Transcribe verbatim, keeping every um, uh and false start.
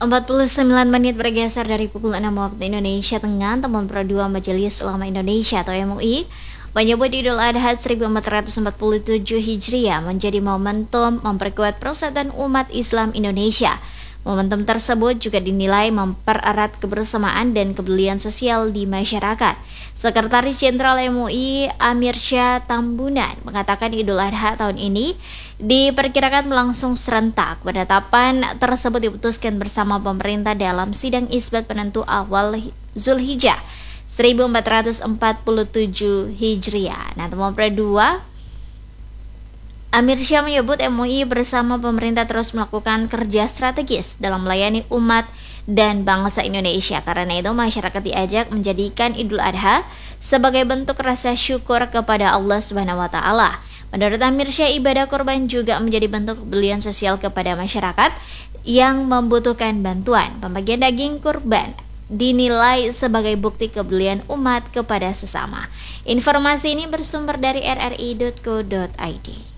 empat puluh sembilan menit bergeser dari pukul enam waktu Indonesia Tengah, Temuan Pro dua Majelis Ulama Indonesia atau M U I menyebut Idul Adha seribu empat ratus empat puluh tujuh Hijriah menjadi momentum memperkuat persatuan umat Islam Indonesia. Momentum tersebut juga dinilai mempererat kebersamaan dan kepedulian sosial di masyarakat. Sekretaris Jenderal M U I Amir Syah Tambunan mengatakan Idul Adha tahun ini diperkirakan berlangsung serentak. Penetapan tersebut diputuskan bersama pemerintah dalam sidang isbat penentu awal Zulhijjah seribu empat ratus empat puluh tujuh Hijriah. Nah, temuan Pro dua Amir Syah menyebut M U I bersama pemerintah terus melakukan kerja strategis dalam melayani umat dan bangsa Indonesia. Karena itu masyarakat diajak menjadikan Idul Adha sebagai bentuk rasa syukur kepada Allah Subhanahu wa taala. Menurut Amir Syah, ibadah kurban juga menjadi bentuk kepedulian sosial kepada masyarakat yang membutuhkan bantuan. Pembagian daging kurban dinilai sebagai bukti kepedulian umat kepada sesama. Informasi ini bersumber dari r r i dot co dot i d.